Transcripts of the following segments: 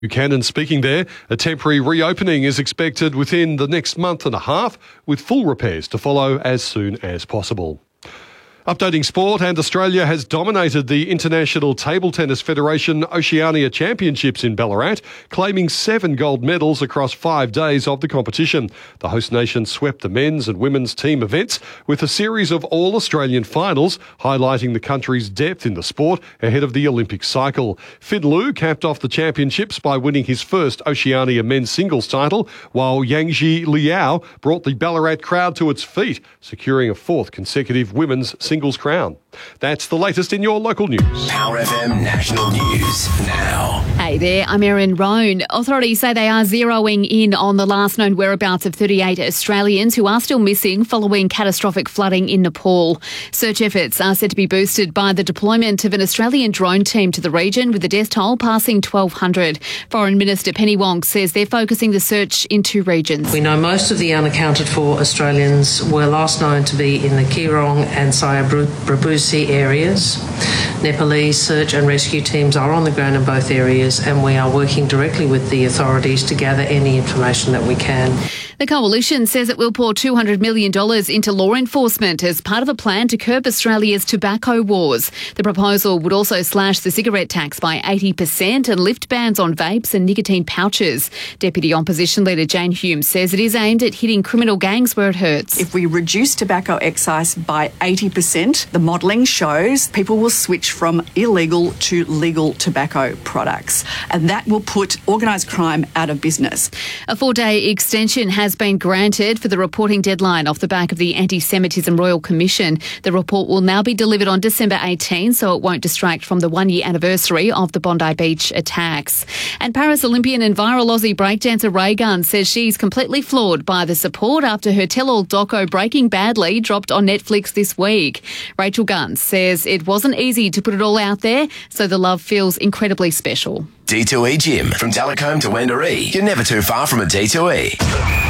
Buchanan speaking there. A temporary reopening is expected within the next month and a half, with full repairs to follow as soon as possible. Updating sport, and Australia has dominated the International Table Tennis Federation Oceania Championships in Ballarat, claiming 7 gold medals across 5 days of the competition. The host nation swept the men's and women's team events with a series of all-Australian finals, highlighting the country's depth in the sport ahead of the Olympic cycle. Finn Liu capped off the championships by winning his first Oceania men's singles title, while Yangji Liao brought the Ballarat crowd to its feet, securing a 4th consecutive women's singles crown. That's the latest in your local news. Power FM National News now. Hey there, I'm Erin Roan. Authorities say they are zeroing in on the last known whereabouts of 38 Australians who are still missing following catastrophic flooding in Nepal. Search efforts are said to be boosted by the deployment of an Australian drone team to the region, with the death toll passing 1,200. Foreign Minister Penny Wong says they're focusing the search in 2 regions. We know most of the unaccounted for Australians were last known to be in the Kirong and Sayabrabusi areas. Nepalese search and rescue teams are on the ground in both areas, and we are working directly with the authorities to gather any information that we can. The Coalition says it will pour $200 million into law enforcement as part of a plan to curb Australia's tobacco wars. The proposal would also slash the cigarette tax by 80% and lift bans on vapes and nicotine pouches. Deputy Opposition Leader Jane Hume says it is aimed at hitting criminal gangs where it hurts. If we reduce tobacco excise by 80%, the modelling shows people will switch from illegal to legal tobacco products, and that will put organised crime out of business. A 4-day extension has been granted for the reporting deadline off the back of the Anti-Semitism Royal Commission. The report will now be delivered on December 18, so it won't distract from the 1-year anniversary of the Bondi Beach attacks. And Paris Olympian and viral Aussie breakdancer Ray Gunn says she's completely floored by the support after her tell-all doco Breaking Badly dropped on Netflix this week. Rachel Gunn says it wasn't easy to put it all out there, so the love feels incredibly special. D2E Gym. From Talcombe to Wendouree, you're never too far from a D2E.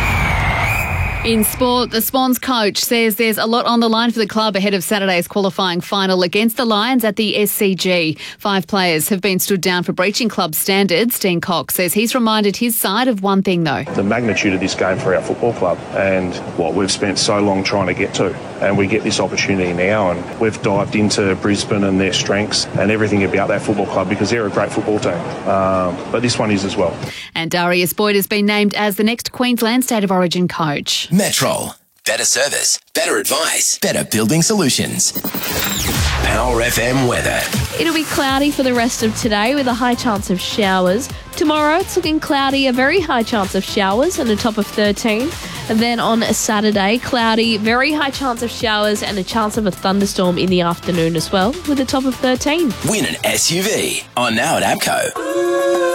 In sport, the Swans coach says there's a lot on the line for the club ahead of Saturday's qualifying final against the Lions at the SCG. 5 players have been stood down for breaching club standards. Dean Cox says he's reminded his side of one thing, though. The magnitude of this game for our football club and what we've spent so long trying to get to. And we get this opportunity now, and we've dived into Brisbane and their strengths and everything about that football club because they're a great football team. But this one is as well. And Darius Boyd has been named as the next Queensland State of Origin coach. Metrol. Better service, better advice, better building solutions. Power FM weather. It'll be cloudy for the rest of today with a high chance of showers. Tomorrow it's looking cloudy, a very high chance of showers and a top of 13. And then on a Saturday, cloudy, very high chance of showers and a chance of a thunderstorm in the afternoon as well with a top of 13. Win an SUV on Now at APCO.